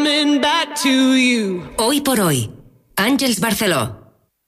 coming back to you. Hoy por hoy, Àngels Barceló.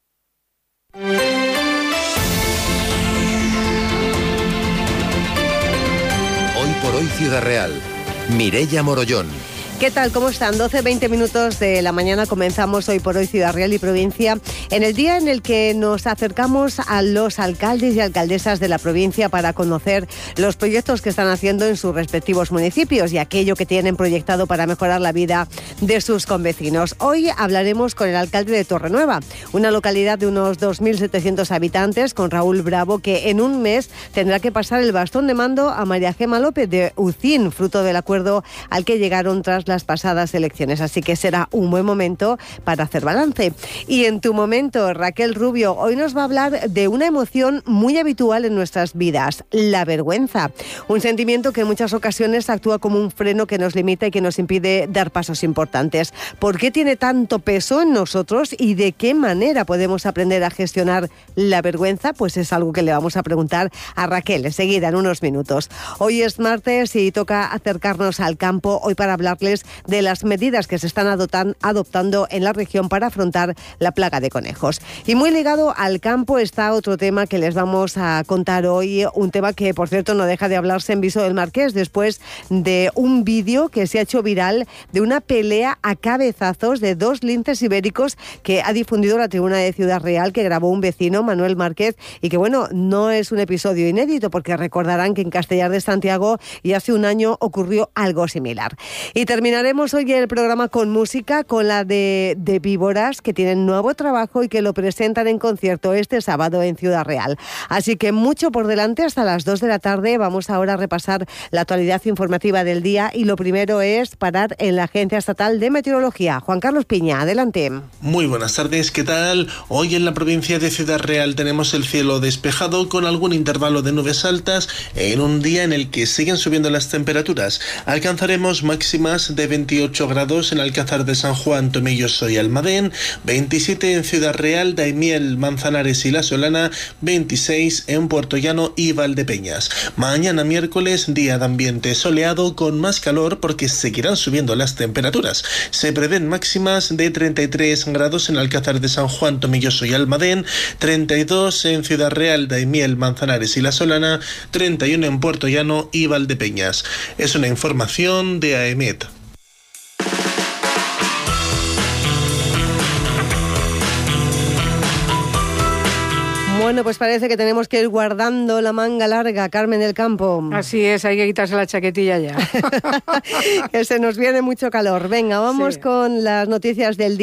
Hoy por hoy Ciudad Real. Mireia Morollón. ¿Qué tal? ¿Cómo están? 12:20 minutos de la mañana comenzamos Hoy por Hoy Ciudad Real y Provincia, en el día en el que nos acercamos a los alcaldes y alcaldesas de la provincia para conocer los proyectos que están haciendo en sus respectivos municipios y aquello que tienen proyectado para mejorar la vida de sus convecinos. Hoy hablaremos con el alcalde de Torrenueva, una localidad de unos 2.700 habitantes, con Raúl Bravo, que en un mes tendrá que pasar el bastón de mando a María Gema López de Ucín, fruto del acuerdo al que llegaron tras las pasadas elecciones, así que será un buen momento para hacer balance. Y en tu momento, Raquel Rubio hoy nos va a hablar de una emoción muy habitual en nuestras vidas, la vergüenza, un sentimiento que en muchas ocasiones actúa como un freno que nos limita y que nos impide dar pasos importantes. ¿Por qué tiene tanto peso en nosotros y de qué manera podemos aprender a gestionar la vergüenza? Pues es algo que le vamos a preguntar a Raquel enseguida, en unos minutos. Hoy es martes y toca acercarnos al campo, hoy para hablarles de las medidas que se están adoptando en la región para afrontar la plaga de conejos. Y muy ligado al campo está otro tema que les vamos a contar hoy, un tema que, por cierto, no deja de hablarse en Viso del Marqués después de un vídeo que se ha hecho viral de una pelea a cabezazos de dos linces ibéricos que ha difundido la Tribuna de Ciudad Real, que grabó un vecino, Manuel Márquez, y que, bueno, no es un episodio inédito, porque recordarán que en Castellar de Santiago y hace un año ocurrió algo similar. Y terminaremos hoy el programa con música, con la de Víboras, que tienen nuevo trabajo y que lo presentan en concierto este sábado en Ciudad Real. Así que mucho por delante hasta las 2 de la tarde. Vamos ahora a repasar la actualidad informativa del día y lo primero es parar en la Agencia Estatal de Meteorología. Juan Carlos Piña, adelante. Muy buenas tardes, ¿qué tal? Hoy en la provincia de Ciudad Real tenemos el cielo despejado con algún intervalo de nubes altas en un día en el que siguen subiendo las temperaturas. Alcanzaremos máximas de 28 grados en Alcázar de San Juan, Tomelloso y Almadén, 27 en Ciudad Real, Daimiel, Manzanares y La Solana, 26 en Puerto Llano y Valdepeñas. Mañana miércoles, día de ambiente soleado con más calor porque seguirán subiendo las temperaturas. Se prevén máximas de 33 grados en Alcázar de San Juan, Tomelloso y Almadén, 32 en Ciudad Real, Daimiel, Manzanares y La Solana, 31 en Puerto Llano y Valdepeñas. Es una información de AEMET. Bueno, pues parece que tenemos que ir guardando la manga larga, Carmen del Campo. Así es, hay que quitarse la chaquetilla ya. Que se nos viene mucho calor. Venga, vamos con las noticias del día.